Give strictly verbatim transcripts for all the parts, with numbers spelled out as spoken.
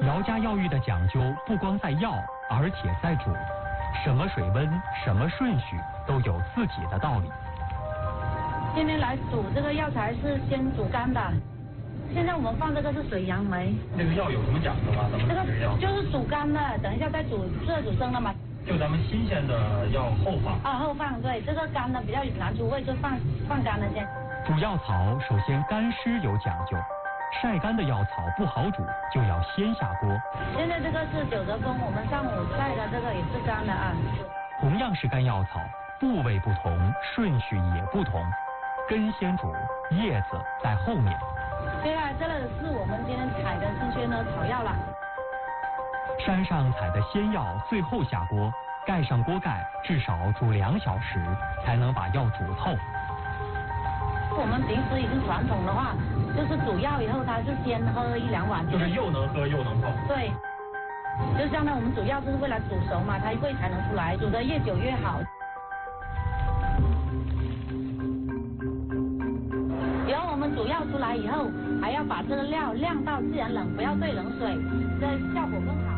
姚家药浴的讲究不光在药，而且在煮，什么水温、什么顺序都有自己的道理。 今天来煮这个药材是先煮干的，现在我们放这个是水杨梅。 这个药有什么讲究吗？咱们这个药就是煮干的，等一下再煮热煮生的嘛。 就咱们新鲜的要后放。 啊，后放，对，这个干的比较难出味，就放放干的先。 煮药草首先干湿有讲究，晒干的药草不好煮，就要先下锅。 现在这个是九德风，我们上午晒的这个也是干的啊。 同样是干药草，部位不同，顺序也不同，根先煮，叶子在后面。 接下来这个是我们今天采的新鲜的草药了。 山上采的仙药最后下锅，盖上锅盖，至少煮两小时，才能把药煮透。 我们平时已经传统的话，就是煮药以后，它就先喝一两碗， 就是又能喝又能泡。 对，就相当于我们煮药就是为了煮熟嘛，它味才能出来，煮得越久越好。然后我们煮药出来以后，还要把这个料晾到自然冷，不要兑冷水，这效果更好。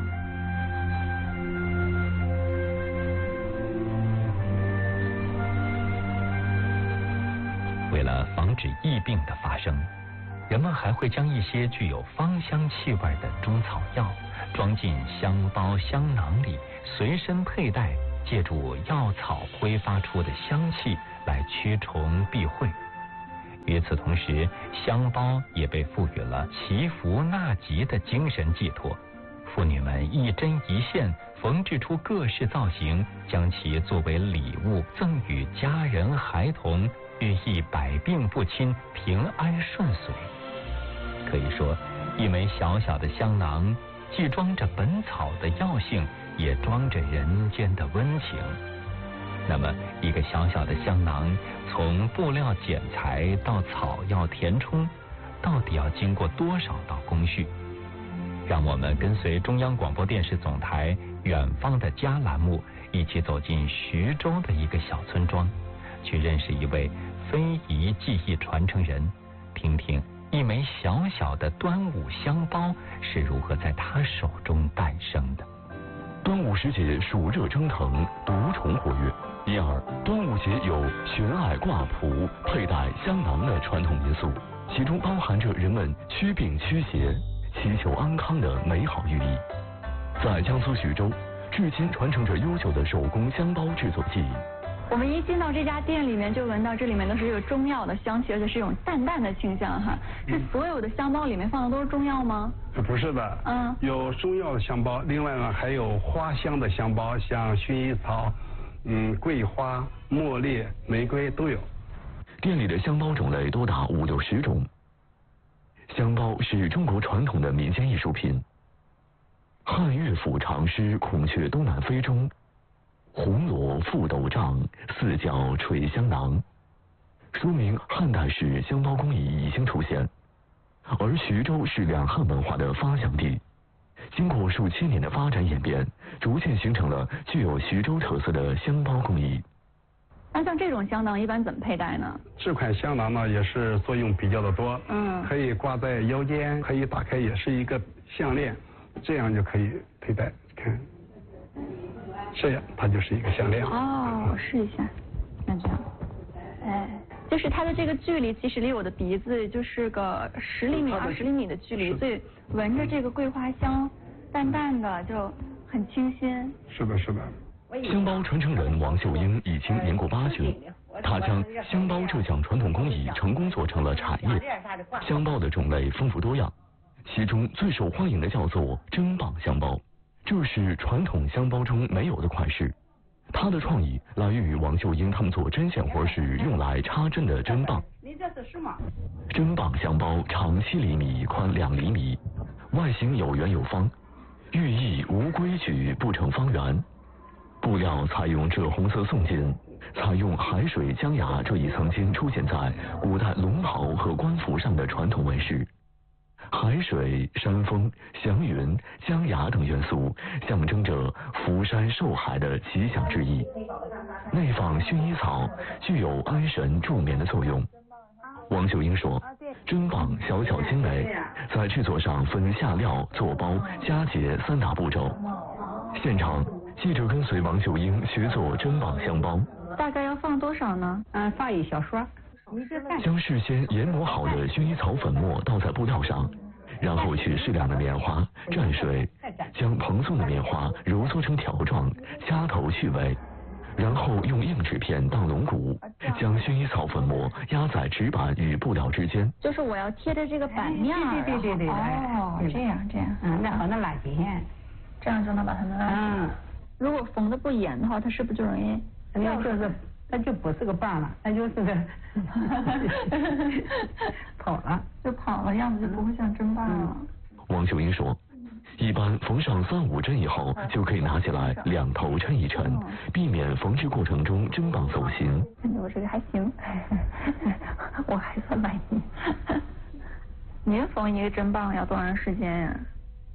为了防止疫病的发生，人们还会将一些具有芳香气味的中草药装进香包、香囊里，随身佩戴，借助药草挥发出的香气来驱虫避秽。与此同时，香包也被赋予了祈福纳吉的精神寄托。妇女们一针一线缝制出各式造型，将其作为礼物赠予家人孩童，寓意百病不侵、平安顺遂。可以说，一枚小小的香囊，既装着本草的药性，也装着人间的温情。那么，一个小小的香囊，从布料剪裁到草药填充，到底要经过多少道工序？让我们跟随中央广播电视总台远方的家栏目，一起走进徐州的一个小村庄，去认识一位非遗技艺传承人，听听一枚小小的端午香包是如何在他手中诞生的。 端午时节暑热蒸腾，毒虫活跃，因而端午节有悬矮挂蒲、佩戴香囊的传统民俗，其中包含着人们驱病驱邪、祈求安康的美好寓意。在江苏徐州，至今传承着悠久的手工香包制作技艺。 我们一进到这家店里面，就闻到这里面都是有中药的香气，而且是一种淡淡的清香哈。是所有的香包里面放的都是中药吗？ 不是的， 嗯， 有中药的香包，另外呢还有花香的香包，像薰衣草、嗯桂花、茉莉、玫瑰都有。 店里的香包种类多达五六十种。香包是中国传统的民间艺术品。汉乐府长诗《孔雀东南飞》中，红罗覆斗帐，四角垂香囊，说明汉代时香包工艺已经出现。而徐州是两汉文化的发祥地，经过数千年的发展演变，逐渐形成了具有徐州特色的香包工艺。 那像这种香囊一般怎么佩戴呢？ 这款香囊呢也是作用比较的多， 嗯， 可以挂在腰间，可以打开，也是一个项链，这样就可以佩戴。看，这样它就是一个项链。 哦，我试一下，看这样，哎，就是它的这个距离，其实离我的鼻子就是个十厘米、二十厘米的距离，所以闻着这个桂花香，淡淡的就很清新。 是的，是的。 香包传承人王秀英已经年过八旬，她将香包这项传统工艺成功做成了产业。香包的种类丰富多样，其中最受欢迎的叫做针棒香包，这是传统香包中没有的款式。它的创意来源于王秀英他们做针线活时用来插针的针棒。针棒香包长七厘米，宽两厘米，外形有圆有方，寓意无规矩不成方圆。布料采用赭红色宋金，采用海水、江崖这一曾经出现在古代龙袍和官服上的传统纹饰。海水、山峰、祥云、江崖等元素象征着福山寿海的吉祥之意。内放薰衣草，具有安神助眠的作用。王秀英说， 砧板小巧精美，在制作上分下料、做包、夹结三大步骤。现场，记者跟随王秀英学做砧板香包。 大概要放多少呢？ 嗯，放一小勺。 将事先研磨好的薰衣草粉末倒在布料上，然后取适量的棉花蘸水，将蓬松的棉花揉搓成条状，掐头去尾，然后用硬纸片当龙骨，将薰衣草粉末压在纸板与布料之间。 就是我要贴着这个板面儿。 对对对对对。 哦，这样这样。 嗯，然后那拉紧， 这样就能把它们拉紧。嗯。如果缝的不严的话，它是不是就容易？ 那就是，它就不是个棒了，那就是个跑了， 就跑了，样子就不会像砧板了。 王秀英说，一般缝上三五针以后，就可以拿起来两头抻一抻，避免缝制过程中砧板走形。 我这个还行，我还算满意。您缝一个砧板要多长时间呀？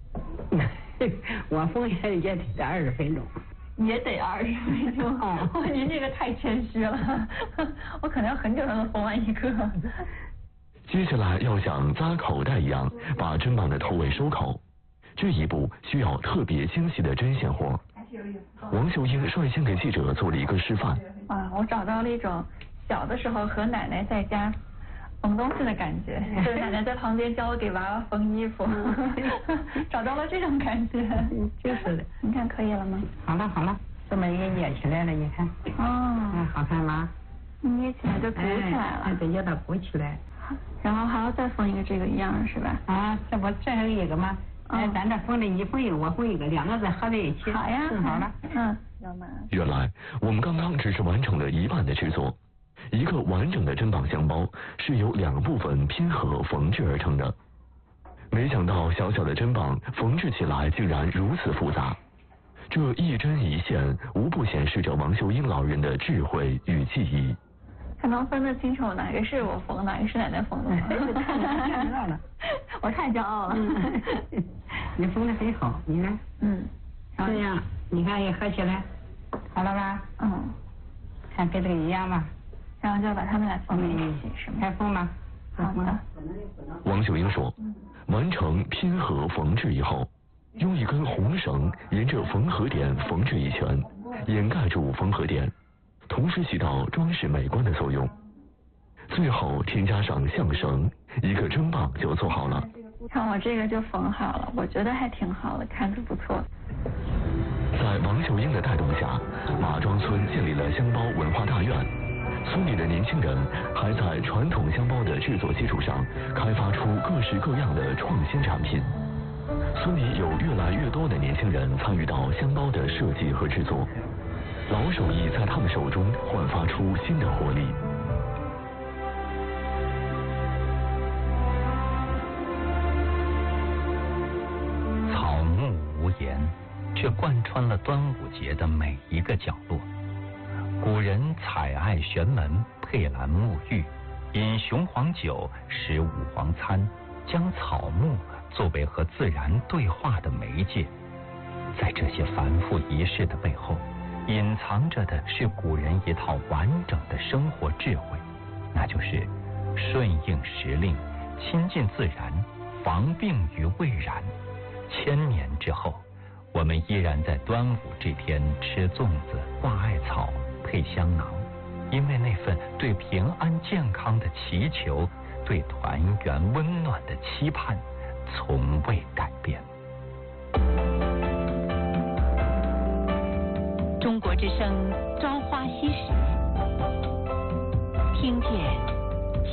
我缝也也得二十分钟。 也得二十分钟，哦，您这个太谦虚了，我可能要很久才能缝完一个。 接下来要像扎口袋一样，把砧板的头尾收口，这一步需要特别精细的针线活。王秀英率先给记者做了一个示范。 啊，我找到了一种小的时候和奶奶在家缝东西的感觉，就是奶奶在旁边教我给娃娃缝衣服，找到了这种感觉。 就是的， 你看可以了吗？ 好了好了，这么也捏起来了，你看。 哦。 嗯，好看吗？ 捏起来就鼓起来了。 哎，得叫它鼓起来。 然后还要再缝一个这个一样是吧？ 啊，这不这还有一个吗？哎，咱这缝的你缝一个，我缝一个，两个再合在一起。 好呀。 正好了。 嗯。 原来我们刚刚只是完成了一半的制作。一个完整的砧板香包是由两个部分拼合缝制而成的。没想到小小的砧板缝制起来竟然如此复杂，这一针一线无不显示着王秀英老人的智慧与技艺。 还能分得清楚哪个是我缝，哪个是奶奶缝的吗？ 看知道了， 我太骄傲了。 你缝的很好，你看。嗯。这样，你看也合起来，好了吧？嗯。看跟这个一样吧。 然后就把它们俩缝在一起，是吗？ 开缝吧。 好的。 王秀英说，完成拼合缝制以后，用一根红绳沿着缝合点缝制一圈，掩盖住缝合点，同时起到装饰美观的作用。最后添加上象绳，一个砧板就做好了。 看我这个就缝好了，我觉得还挺好的，看着不错。 在王秀英的带动下，马庄村建立了香包文化大院。村里的年轻人还在传统香包的制作基础上，开发出各式各样的创新产品。村里有越来越多的年轻人参与到香包的设计和制作，老手艺在他们手中焕发出新的活力。 草木无言，却贯穿了端午节的每一个角落。古人采艾悬门，佩兰沐浴，饮雄黄酒，食五黄餐，将草木作为和自然对话的媒介。在这些繁复仪式的背后，隐藏着的是古人一套完整的生活智慧，那就是顺应时令，亲近自然，防病于未然。千年之后，我们依然在端午这天吃粽子、挂艾草、配香囊，因为那份对平安健康的祈求，对团圆温暖的期盼，从未改变。 中国之声《朝花夕拾》，听见